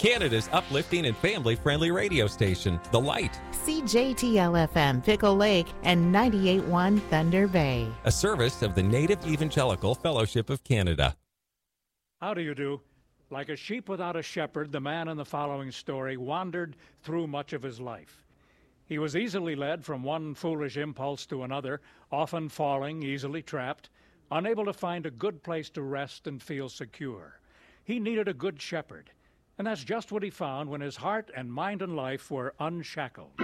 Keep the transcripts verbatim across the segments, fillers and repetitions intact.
Canada's uplifting and family-friendly radio station, The Light. C J T L F M Pickle Lake and ninety-eight point one Thunder Bay. A service of the Native Evangelical Fellowship of Canada. How do you do? Like a sheep without a shepherd, the man in the following story wandered through much of his life. He was easily led from one foolish impulse to another, often falling, easily trapped, unable to find a good place to rest and feel secure. He needed a good shepherd, and that's just what he found when his heart and mind and life were unshackled.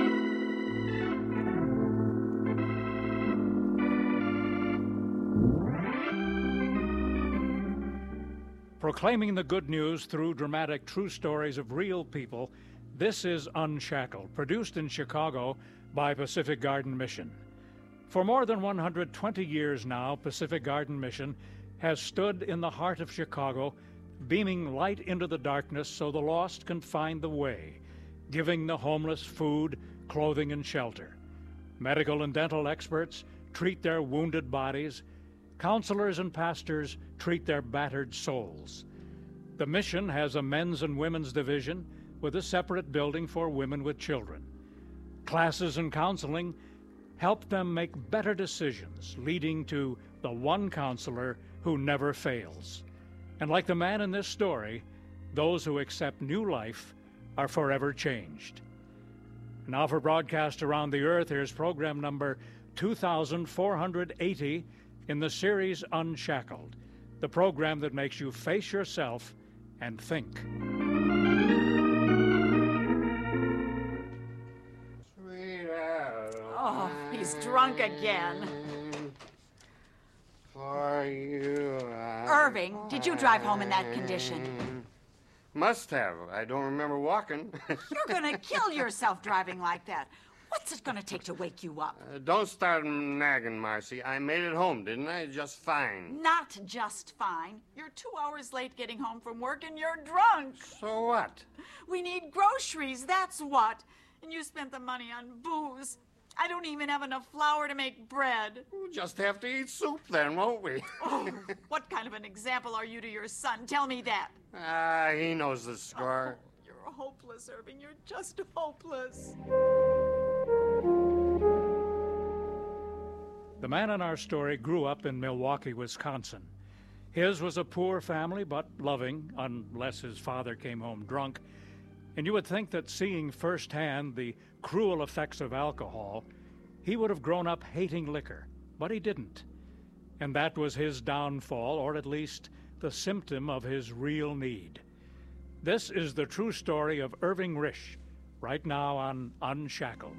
Proclaiming the good news through dramatic true stories of real people, this is Unshackled, produced in Chicago by Pacific Garden Mission. For more than one hundred twenty years now, Pacific Garden Mission has stood in the heart of Chicago, beaming light into the darkness so the lost can find the way, giving the homeless food, clothing, and shelter. Medical and dental experts treat their wounded bodies. Counselors and pastors treat their battered souls. The mission has a men's and women's division with a separate building for women with children. Classes and counseling help them make better decisions, leading to the one counselor who never fails. And like the man in this story, those who accept new life are forever changed. Now for broadcast around the earth, here's program number two thousand four hundred eighty in the series Unshackled, the program that makes you face yourself and think. Oh, he's drunk again. For you. Irving, did you drive home in that condition? Must have. I don't remember walking. You're gonna kill yourself driving like that. What's it gonna take to wake you up? Uh, don't start nagging, Marcy. I made it home, didn't I? Just fine. Not just fine. You're two hours late getting home from work and you're drunk. So what? We need groceries, that's what. And you spent the money on booze. I don't even have enough flour to make bread. We'll just have to eat soup then, won't we? Oh, what kind of an example are you to your son? Tell me that. Ah, he knows the score. Oh, you're hopeless, Irving. You're just hopeless. The man in our story grew up in Milwaukee, Wisconsin. His was a poor family, but loving, unless his father came home drunk. And you would think that seeing firsthand the cruel effects of alcohol, he would have grown up hating liquor, but he didn't. And that was his downfall, or at least the symptom of his real need. This is the true story of Irving Risch, right now on Unshackled.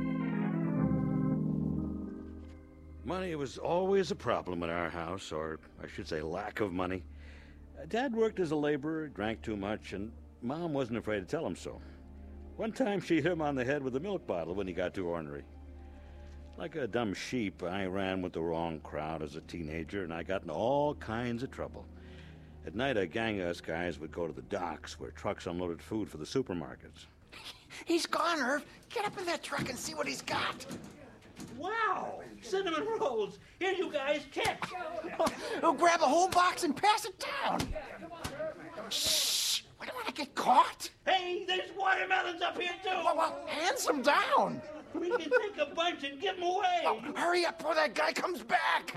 Money was always a problem at our house, or I should say lack of money. Dad worked as a laborer, drank too much, and Mom wasn't afraid to tell him so. One time she hit him on the head with a milk bottle when he got too ornery. Like a dumb sheep, I ran with the wrong crowd as a teenager, and I got in all kinds of trouble. At night, a gang of us guys would go to the docks where trucks unloaded food for the supermarkets. He's gone, Irv. Get up in that truck and see what he's got. Wow! Cinnamon rolls! Here, you guys, catch! Oh, grab a whole box and pass it down. Shh! We don't want to get caught. Hey, there's watermelons up here, too! Well, well, hands them down. We can take a bunch and give them away. Oh, hurry up before that guy comes back.